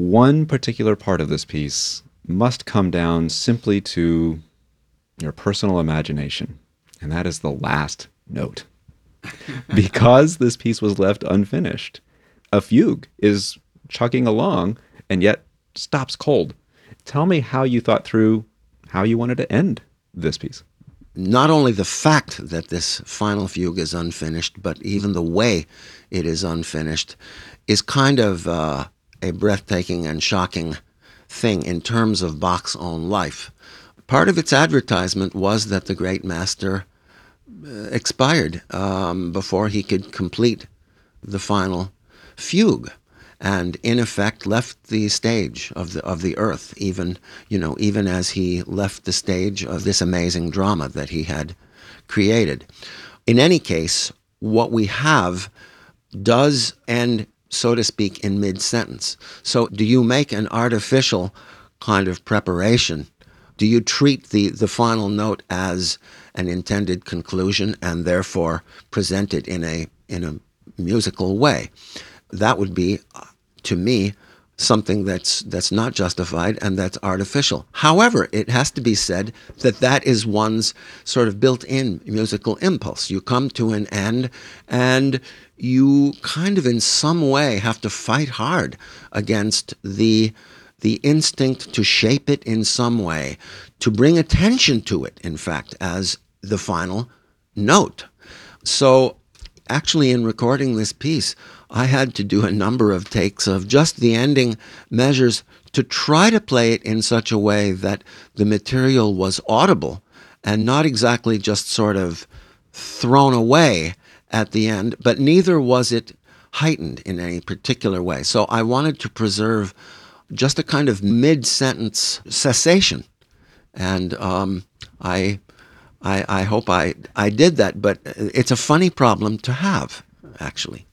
one particular part of this piece must come down simply to your personal imagination, and that is the last note. Because this piece was left unfinished, a fugue is chugging along and yet stops cold. Tell me how you thought through how you wanted to end this piece. Not only the fact that this final fugue is unfinished, but even the way it is unfinished is kind of a breathtaking and shocking thing in terms of Bach's own life. Part of its advertisement was that the great master expired before he could complete the final fugue, and in effect left the stage of the earth, even as he left the stage of this amazing drama that he had created. In any case, what we have does end, so to speak, in mid-sentence. So do you make an artificial kind of preparation? Do you treat the final note as an intended conclusion and therefore present it in a musical way? That would be, to me, something that's not justified and that's artificial. However, it has to be said that is one's sort of built-in musical impulse. You come to an end and you kind of in some way have to fight hard against the instinct to shape it in some way, to bring attention to it, in fact, as the final note. So actually, in recording this piece, I had to do a number of takes of just the ending measures to try to play it in such a way that the material was audible and not exactly just sort of thrown away at the end, but neither was it heightened in any particular way. So I wanted to preserve just a kind of mid-sentence cessation. And I hope I did that, but it's a funny problem to have, actually.